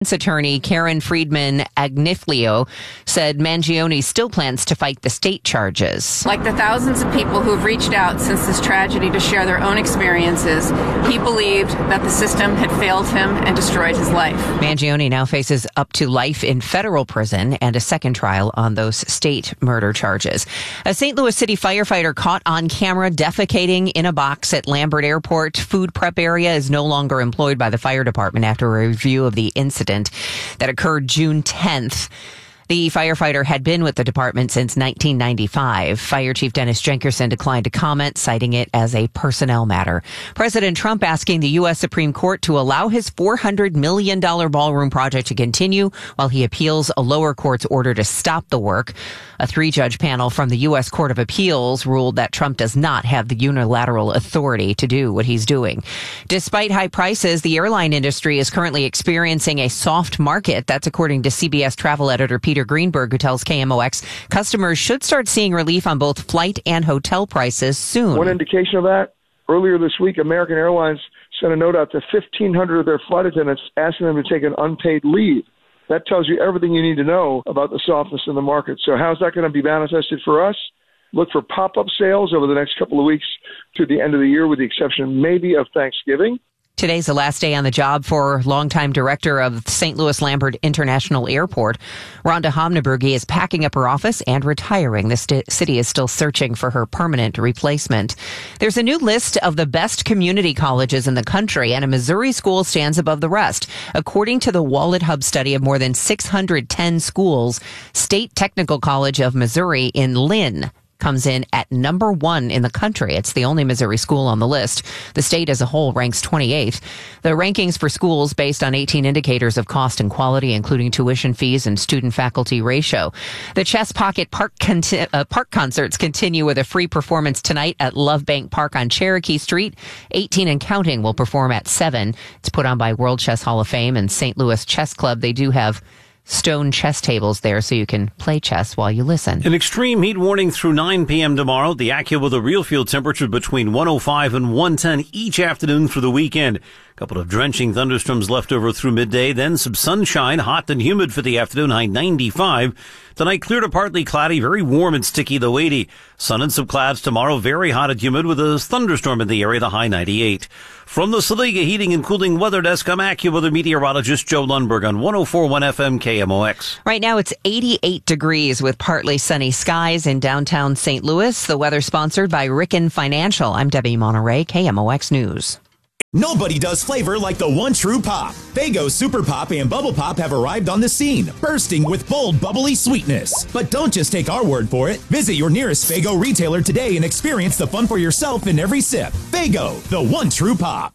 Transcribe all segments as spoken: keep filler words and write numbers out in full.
Attorney Karen Friedman Agniflio said Mangione still plans to fight the state charges. Like the thousands of people who have reached out since this tragedy to share their own experiences, he believed that the system had failed him and destroyed his life. Mangione now faces up to life in federal prison and a second trial on those state murder charges. A Saint Louis City firefighter caught on camera defecating in a box at Lambert Airport food prep area is no longer employed by the fire department after a review of the incident that occurred June tenth. The firefighter had been with the department since nineteen ninety-five. Fire Chief Dennis Jenkerson declined to comment, citing it as a personnel matter. President Trump asking the U S Supreme Court to allow his four hundred million dollars ballroom project to continue while he appeals a lower court's order to stop the work. A three-judge panel from the U S Court of Appeals ruled that Trump does not have the unilateral authority to do what he's doing. Despite high prices, the airline industry is currently experiencing a soft market. That's according to C B S travel editor Peter Greenberg, who tells K M O X customers should start seeing relief on both flight and hotel prices soon. One indication of that, earlier this week, American Airlines sent a note out to fifteen hundred of their flight attendants asking them to take an unpaid leave. That tells you everything you need to know about the softness in the market. So how's that going to be manifested for us? Look for pop-up sales over the next couple of weeks to the end of the year, with the exception maybe of Thanksgiving. Today's the last day on the job for longtime director of Saint Louis Lambert International Airport. Rhonda Homnebergy is packing up her office and retiring. The st- city is still searching for her permanent replacement. There's a new list of the best community colleges in the country, and a Missouri school stands above the rest. According to the Wallet Hub study of more than six hundred ten schools, State Technical College of Missouri in Lynn comes in at number one in the country. It's the only Missouri school on the list. The state as a whole ranks twenty-eighth. The rankings for schools based on eighteen indicators of cost and quality, including tuition fees and student-faculty ratio. The Chess Pocket Park, conti- uh, park concerts continue with a free performance tonight at Love Bank Park on Cherokee Street. eighteen and Counting will perform at seven. It's put on by World Chess Hall of Fame and Saint Louis Chess Club. They do have stone chess tables there so you can play chess while you listen. An extreme heat warning through nine p.m. tomorrow. The AccuWeather with a real field temperature between one oh five and one ten each afternoon through the weekend. A couple of drenching thunderstorms left over through midday. Then some sunshine, hot and humid for the afternoon, high ninety-five. Tonight, clear to partly cloudy, very warm and sticky, though eighty. Sun and some clouds tomorrow, very hot and humid with a thunderstorm in the area, the high ninety-eight. From the Saliga Heating and Cooling Weather Desk, I'm AccuWeather meteorologist Joe Lundberg on one oh four point one F M K M O X. Right now it's eighty-eight degrees with partly sunny skies in downtown Saint Louis. The weather sponsored by Ricken Financial. I'm Debbie Monterey, K M O X News. Nobody does flavor like the one true pop. Faygo Super Pop and Bubble Pop have arrived on the scene, bursting with bold, bubbly sweetness. But don't just take our word for it. Visit your nearest Faygo retailer today and experience the fun for yourself in every sip. Faygo, the one true pop.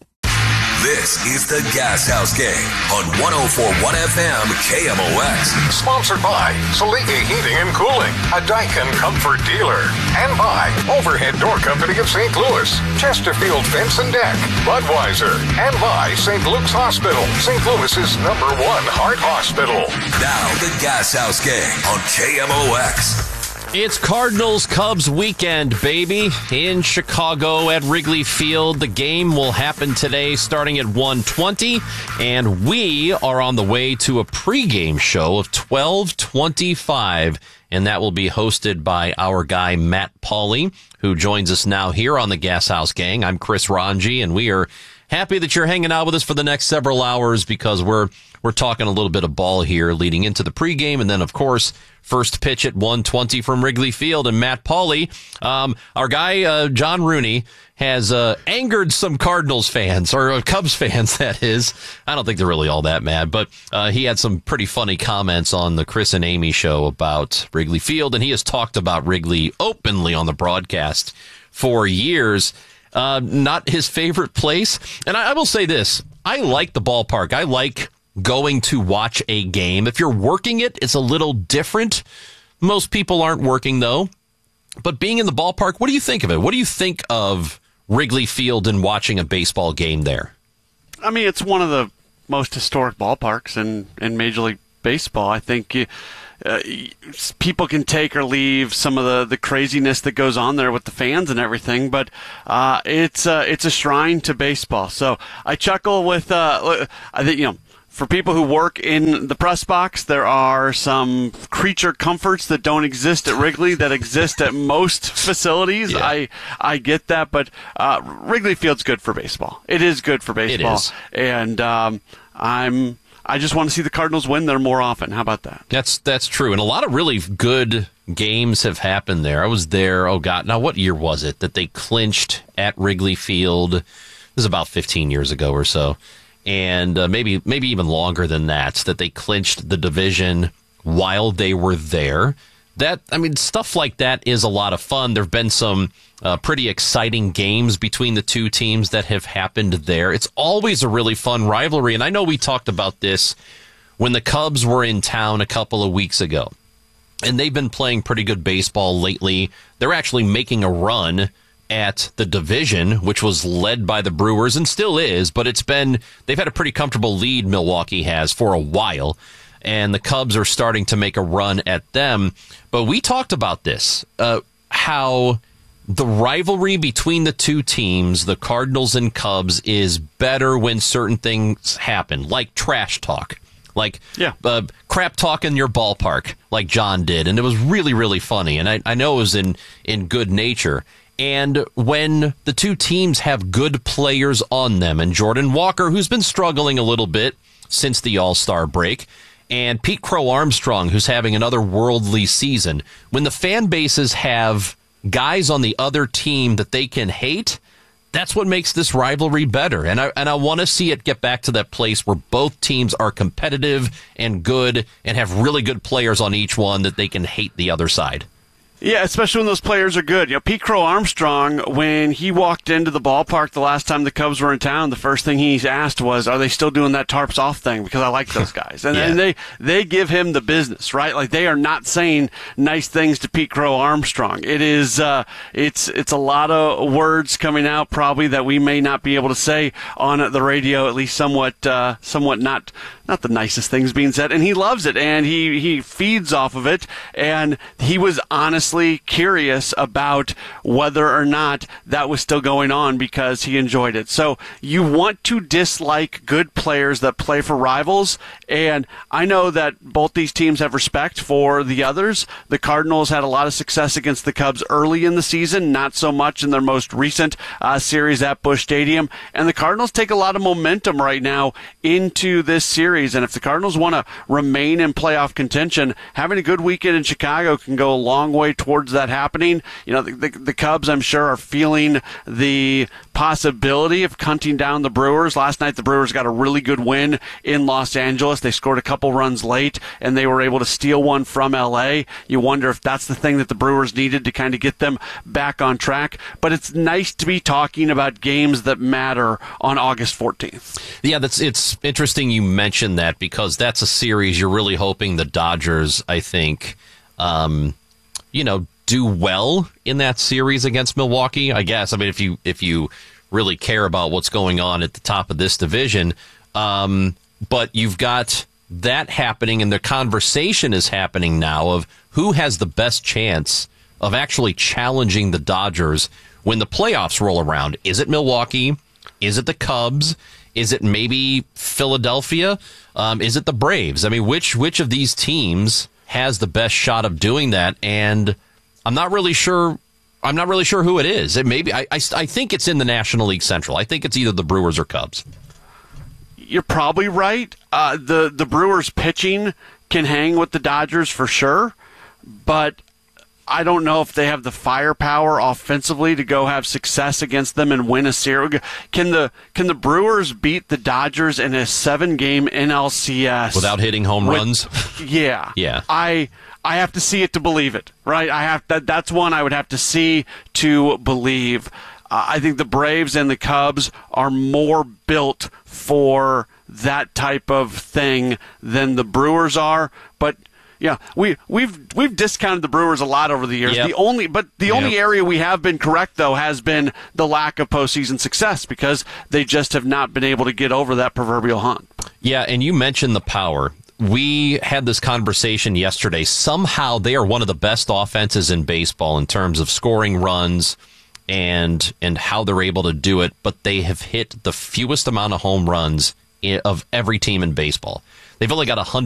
This is the Gas House Gang on one oh four point one F M K M O X. Sponsored by Saliga Heating and Cooling, a Daikin Comfort dealer. And by Overhead Door Company of Saint Louis, Chesterfield Fence and Deck, Budweiser. And by Saint Luke's Hospital, Saint Louis's number one heart hospital. Now the Gas House Gang on K M O X. It's Cardinals-Cubs weekend, baby, in Chicago at Wrigley Field. The game will happen today starting at one twenty, and we are on the way to a pregame show of twelve twenty-five, and that will be hosted by our guy Matt Pauley, who joins us now here on the Gas House Gang. I'm Chris Ranji, and we are happy that you're hanging out with us for the next several hours because we're we're talking a little bit of ball here leading into the pregame, and then, of course, first pitch at one twenty from Wrigley Field. And Matt Pauley, um, our guy uh, John Rooney, has uh, angered some Cardinals fans, or uh, Cubs fans, that is. I don't think they're really all that mad, but uh, he had some pretty funny comments on the Chris and Amy show about Wrigley Field, and he has talked about Wrigley openly on the broadcast for years. Uh, not his favorite place. And I, I will say this. I like the ballpark. I like going to watch a game. If you're working it, it's a little different. Most people aren't working, though. But being in the ballpark, what do you think of it? What do you think of Wrigley Field and watching a baseball game there? I mean, it's one of the most historic ballparks in, in Major League Baseball. I think you, uh, people can take or leave some of the, the craziness that goes on there with the fans and everything, but uh, it's uh, it's a shrine to baseball. So I chuckle with uh, I think you know. for people who work in the press box, there are some creature comforts that don't exist at Wrigley that exist at most facilities. Yeah. I I get that, but uh, Wrigley Field's good for baseball. It is good for baseball. It is. And um, I'm I just want to see the Cardinals win there more often. How about that? That's that's true. And a lot of really good games have happened there. I was there, oh God, now what year was it that they clinched at Wrigley Field? It was about fifteen years ago or so. And uh, maybe maybe even longer than that, that they clinched the division while they were there. That I mean, stuff like that is a lot of fun. There have been some uh, pretty exciting games between the two teams that have happened there. It's always a really fun rivalry. And I know we talked about this when the Cubs were in town a couple of weeks ago. And they've been playing pretty good baseball lately. They're actually making a run at the division, which was led by the Brewers and still is, but it's been, they've had a pretty comfortable lead, Milwaukee has, for a while, and the Cubs are starting to make a run at them. But we talked about this, uh, how the rivalry between the two teams, the Cardinals and Cubs, is better when certain things happen, like trash talk. Like yeah. uh, crap talk in your ballpark, like John did. And it was really, really funny. And I, I know it was in, in good nature. And when the two teams have good players on them, and Jordan Walker, who's been struggling a little bit since the All-Star break, and Pete Crow Armstrong, who's having another worldly season, when the fan bases have guys on the other team that they can hate, that's what makes this rivalry better. And I and I want to see it get back to that place where both teams are competitive and good and have really good players on each one that they can hate the other side. Yeah, especially when those players are good. You know, Pete Crow Armstrong, when he walked into the ballpark the last time the Cubs were in town, the first thing he asked was, are they still doing that tarps off thing? Because I like those guys. And, yeah. and they, they give him the business, right? Like, they are not saying nice things to Pete Crow Armstrong. It is, uh, it's, it's a lot of words coming out probably that we may not be able to say on the radio, at least somewhat, uh, somewhat not, not the nicest things being said. And he loves it, and he, he feeds off of it. And he was honestly curious about whether or not that was still going on because he enjoyed it. So you want to dislike good players that play for rivals, and I know that both these teams have respect for the others. The Cardinals had a lot of success against the Cubs early in the season, not so much in their most recent uh, series at Busch Stadium, and the Cardinals take a lot of momentum right now into this series, and if the Cardinals want to remain in playoff contention, having a good weekend in Chicago can go a long way towards that happening. You know, the, the, the Cubs, I'm sure, are feeling the possibility of hunting down the Brewers. Last night, the Brewers got a really good win in Los Angeles. They scored a couple runs late, and they were able to steal one from L A. You wonder if that's the thing that the Brewers needed to kind of get them back on track. But it's nice to be talking about games that matter on August fourteenth. Yeah, that's it's interesting you mentioned that, because that's a series you're really hoping the Dodgers, I think, um, you know, do well in that series against Milwaukee, I guess. I mean, if you if you really care about what's going on at the top of this division, um, but you've got that happening, and the conversation is happening now of who has the best chance of actually challenging the Dodgers when the playoffs roll around. Is it Milwaukee? Is it the Cubs? Is it maybe Philadelphia? Um, is it the Braves? I mean, which which of these teams has the best shot of doing that? And I'm not really sure. I'm not really sure who it is. It maybe I, I I think it's in the National League Central. I think it's either the Brewers or Cubs. You're probably right. Uh, the the Brewers pitching can hang with the Dodgers for sure, but I don't know if they have the firepower offensively to go have success against them and win a series. Can the can the Brewers beat the Dodgers in a seven-game N L C S without hitting home with, runs? Yeah, yeah. I I have to see it to believe it, right? I have that. That's one I would have to see to believe. Uh, I think the Braves and the Cubs are more built for that type of thing than the Brewers are, but. Yeah, we we've we've discounted the Brewers a lot over the years. Yep. The only but the yep. only area we have been correct though has been the lack of postseason success, because they just have not been able to get over that proverbial hump. Yeah, and you mentioned the power. We had this conversation yesterday. Somehow they are one of the best offenses in baseball in terms of scoring runs and and how they're able to do it, but they have hit the fewest amount of home runs of every team in baseball. They've only got one hundred